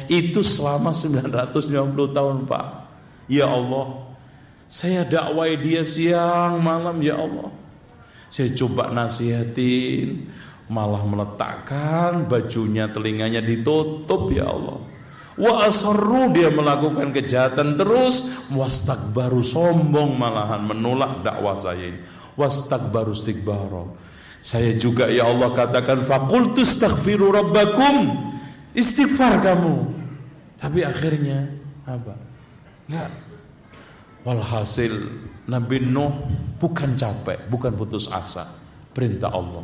Itu selama 950 tahun Pak. Ya Allah, saya dakwai dia siang malam ya Allah. Saya coba nasihatin, malah meletakkan bajunya, telinganya ditutup ya Allah. Wa asarru, dia melakukan kejahatan terus. Wastakbaru, sombong malahan, menolak dakwah saya ini. Wastakbaru istikbara. Saya juga ya Allah katakan faqultu astaghfiru rabbakum, istighfar kamu. Tapi akhirnya apa? Enggak. Walhasil Nabi Nuh bukan capek, bukan putus asa. Perintah Allah,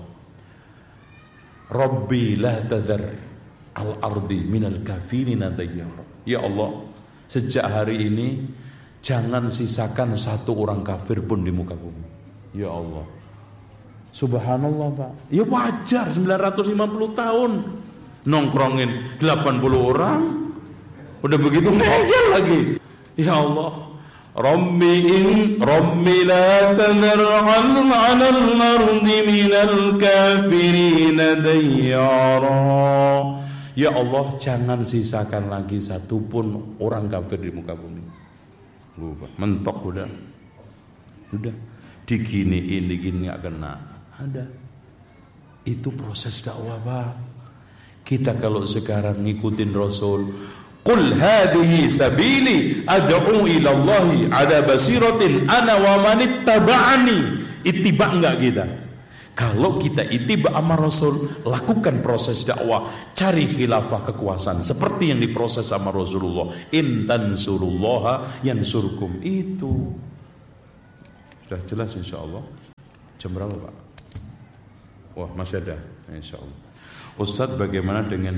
Rabbi la tadhar al-ardi minal kafirina dayyara. Ya Allah, sejak hari ini jangan sisakan satu orang kafir pun di muka bumi. Ya Allah. Subhanallah Pak. Ya wajar, 950 tahun nongkrongin 80 orang. Udah begitu ngeyel lagi. Ya Allah, Rabbi la tadhar 'alal ardi minal kafirina dayyara. Ya Allah, jangan sisakan lagi satu pun orang kafir di muka bumi. Mentok udah. Diginiin gak kena. Ada. Itu proses dakwah Pak. Kita kalau sekarang ngikutin Rasul, qul hadhihi sabili ad'u ila Allahi ala basiratin ana wa manittaba'ani. Ittiba enggak kita? Kalau kita ittiba sama Rasul, lakukan proses dakwah, cari khilafah kekuasaan seperti yang diproses sama Rasulullah. In tansurullaha yansurkum. Itu sudah jelas insyaallah. Jam berapa Pak? Wah masih ada insyaallah. Ustadz, bagaimana dengan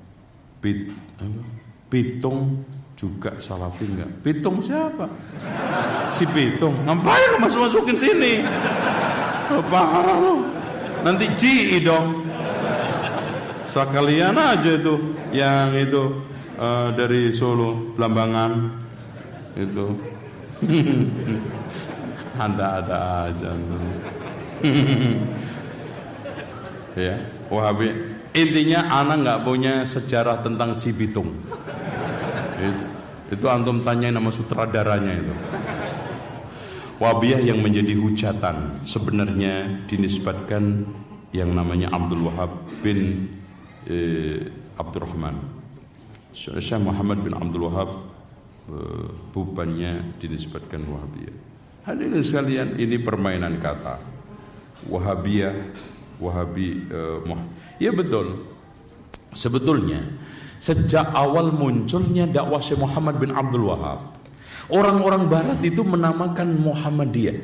pitung juga salafi enggak? Pitung siapa? Si pitung. Ngapain lu masukin sini? Parah lu. Nanti GI dong. Sekalian aja itu yang itu dari Solo, Blambangan itu. Ada aja. Ya, Wahabi. Intinya anak nggak punya sejarah tentang Cibitung. Itu antum tanya nama sutradaranya itu. Wahabiyah yang menjadi hujatan sebenarnya dinisbatkan yang namanya Abdul Wahab bin Abdurrahman. Syekh Muhammad bin Abdul Wahab bubannya dinisbatkan Wahabiyah. Hadirin sekalian, ini permainan kata. Wahabiyah, ya betul. Sebetulnya sejak awal munculnya dakwah Syekh Muhammad bin Abdul Wahab, orang-orang barat itu menamakan Muhammadiyah.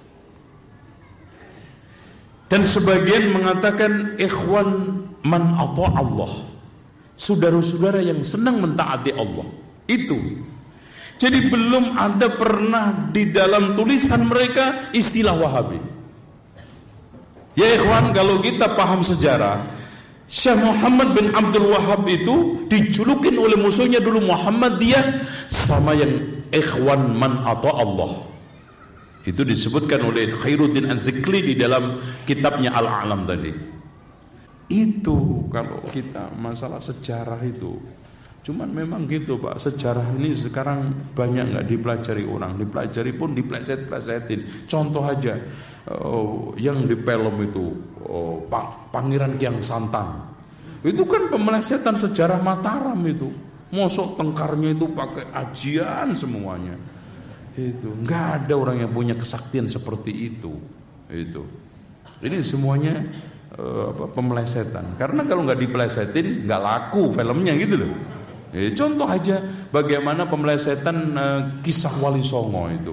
Dan sebagian mengatakan ikhwan man ata' Allah, saudara-saudara yang senang mentaati Allah. Itu. Jadi belum ada pernah di dalam tulisan mereka istilah Wahabi. Ya ikhwan, kalau kita paham sejarah, Syekh Muhammad bin Abdul Wahab itu dijulukin oleh musuhnya dulu Muhammadiyah sama yang ikhwan man ata Allah. Itu disebutkan oleh Khairuddin Az-Zikli di dalam kitabnya Al-A'lam tadi. Itu kalau kita masalah sejarah itu. Cuman memang gitu Pak, sejarah ini sekarang banyak nggak dipelajari orang, dipelajari pun dipleset-plesetin. Contoh aja, yang di film itu Pangeran Kiang Santang, itu kan pemelesetan sejarah Mataram itu. Mosok tengkarnya itu pakai ajian semuanya. Itu nggak ada orang yang punya kesaktian seperti itu. Ini semuanya pemelesetan. Karena kalau nggak dipelesetin nggak laku filmnya gitu loh. Contoh aja bagaimana pemelesetan kisah Wali Songo itu.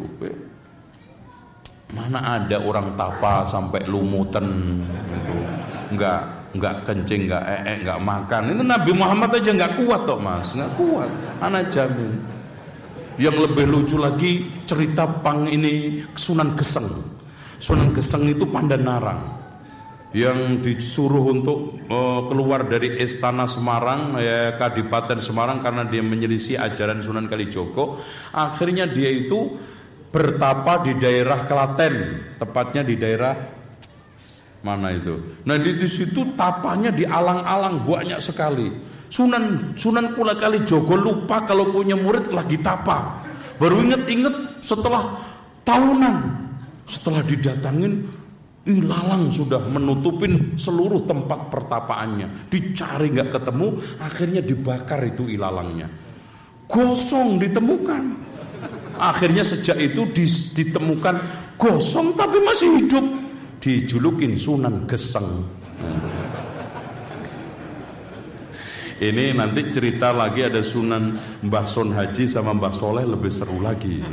Mana ada orang tapa sampai lumutan gitu. Enggak kencing, enggak makan. Itu Nabi Muhammad aja enggak kuat toh Mas, enggak kuat. Ana jamin. Yang lebih lucu lagi cerita Sunan Geseng. Sunan Geseng itu Pandanarang yang disuruh untuk keluar dari istana Semarang, Kadipaten Semarang, karena dia menyelisih ajaran Sunan Kalijogo. Akhirnya dia itu bertapa di daerah Klaten, tepatnya di daerah mana itu. Nah di situ tapanya di alang-alang banyak sekali. Sunan Kula Kalijogo lupa kalau punya murid lagi tapa. Baru inget setelah tahunan. Setelah didatangin, ilalang sudah menutupin seluruh tempat pertapaannya. Dicari gak ketemu, akhirnya dibakar itu ilalangnya. Gosong ditemukan. Akhirnya sejak itu ditemukan gosong tapi masih hidup. Dijulukin Sunan Geseng. Ini nanti cerita lagi ada Sunan Mbah Son Haji sama Mbah Soleh lebih seru lagi.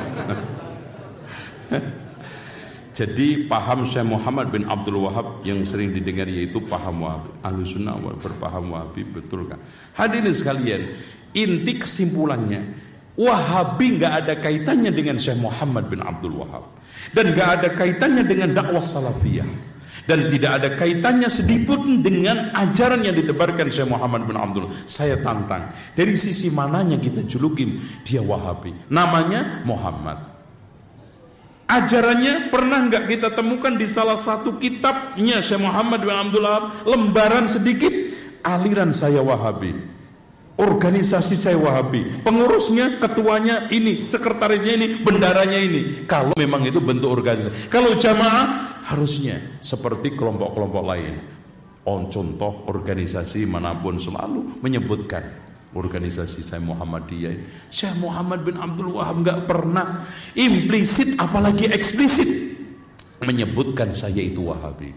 Jadi paham Syekh Muhammad bin Abdul Wahab yang sering didengar yaitu paham Wahabi. Ahlussunnah berpaham Wahabi, betul kan? Hadirin sekalian, inti kesimpulannya, Wahabi gak ada kaitannya dengan Syekh Muhammad bin Abdul Wahab, dan gak ada kaitannya dengan dakwah salafiyah, dan tidak ada kaitannya sedikit dengan ajaran yang ditebarkan Syekh Muhammad bin Abdul. Saya tantang, dari sisi mananya kita julukin dia Wahabi? Namanya Muhammad. Ajarannya pernah nggak kita temukan di salah satu kitabnya Syekh Muhammad bin Abdul Wahab, lembaran sedikit, aliran saya Wahabi, organisasi saya Wahabi, pengurusnya, ketuanya ini, sekretarisnya ini, bendaranya ini. Kalau memang itu bentuk organisasi. Kalau jamaah harusnya seperti kelompok-kelompok lain. Contoh organisasi manapun selalu menyebutkan organisasi saya Muhammadiyah. Syekh Muhammad bin Abdul Wahab gak pernah implisit apalagi eksplisit menyebutkan saya itu Wahabi.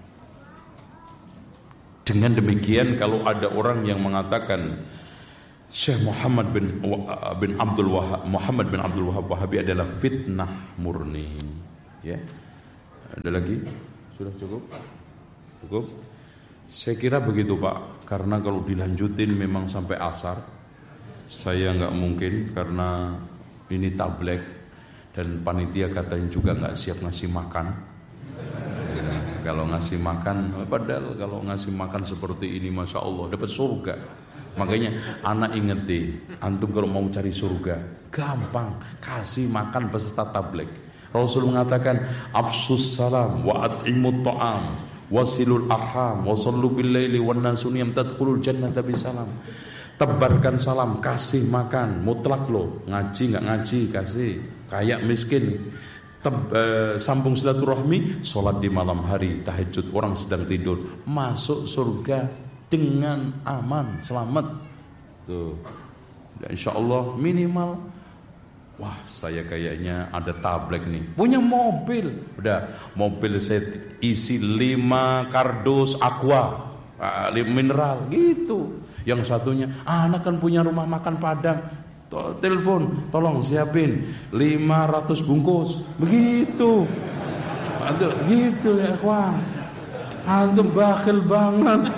Dengan demikian kalau ada orang yang mengatakan Syekh Muhammad bin Abdul Wahab Wahabi adalah fitnah murni, ya. Ada lagi? Sudah cukup? Cukup? Saya kira begitu Pak, karena kalau dilanjutin memang sampai asar. Saya nggak mungkin karena ini tablek dan panitia katanya juga nggak siap ngasih makan. Kalau ngasih makan, padahal kalau ngasih makan seperti ini, masya Allah dapat surga. Makanya anak ingetin, antum kalau mau cari surga gampang, kasih makan peserta tablek. Rasul mengatakan, absus salam wa at'imut ta'am wasilul arham wasallu bil laili wan nasu niyam tadkhulul jannata bisalam. Tebarkan salam, kasih makan, mutlak loh, ngaji nggak ngaji kasih, kaya miskin, sambung silaturahmi, sholat di malam hari, tahajud, orang sedang tidur, masuk surga dengan aman, selamat. Tuh, insya Allah minimal. Wah, saya kayaknya ada tablek nih, punya mobil, udah mobil saya isi 5 kardus aqua, mineral gitu. Yang satunya, anak kan punya rumah makan Padang, telepon, tolong siapin 500 bungkus, begitu. Aduh, gitu ya kawan, antum bakhil banget.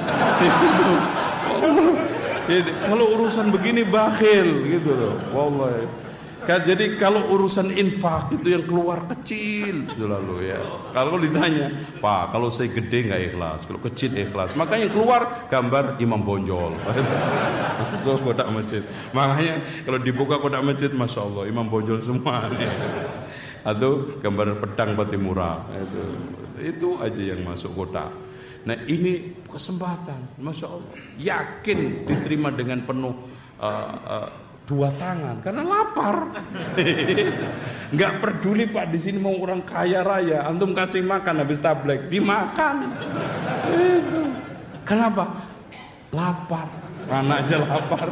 Kalau urusan begini bakhil gitu loh, wallahi. Jadi kalau urusan infak itu yang keluar kecil selalu ya. Kalau ditanya, Pak, kalau saya gede nggak ikhlas, kalau kecil ikhlas. Makanya keluar gambar Imam Bonjol. So kotak masjid. Makanya kalau dibuka kotak masjid, masya Allah Imam Bonjol semua. Atau gambar pedang Patimura. Itu aja yang masuk kotak. Nah ini kesempatan, masya Allah. Yakin diterima dengan penuh. 2 tangan karena lapar. Nggak peduli Pak, di sini mau orang kaya raya, antum kasih makan habis tablek dimakan. Kenapa? Lapar, anak aja lapar.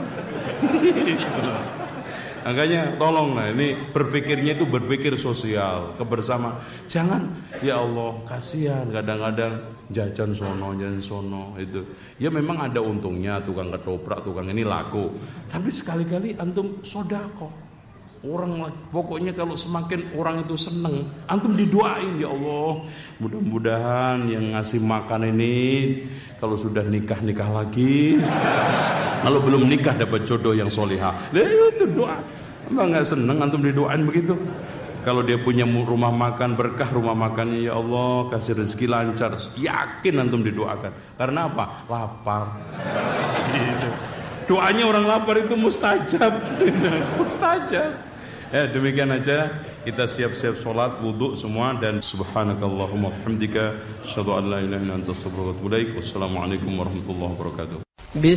Makanya tolonglah ini berpikirnya itu berpikir sosial, kebersamaan. Jangan ya Allah kasihan kadang-kadang jajan sono itu. Ya memang ada untungnya tukang ketoprak, tukang ini laku. Tapi sekali-kali antum sodako. Orang pokoknya kalau semakin orang itu seneng, antum didoain ya Allah. Mudah-mudahan yang ngasih makan ini kalau sudah nikah lagi. Kalau belum nikah dapat jodoh yang solihah. Itu doa. Mbak nggak seneng antum didoain begitu? Kalau dia punya rumah makan, berkah rumah makannya, ya Allah kasih rezeki lancar. Yakin antum didoakan. Karena apa? Lapar. Gitu. Doanya orang lapar itu mustajab. Mustajab. Ya demikian aja. Kita siap-siap sholat, wudhu semua, dan subhanakallahumma hamdika asyhadu an la ilaha illa anta astaghfiruka wa atubu ilaik. Wassalamualaikum warahmatullahi wabarakatuh.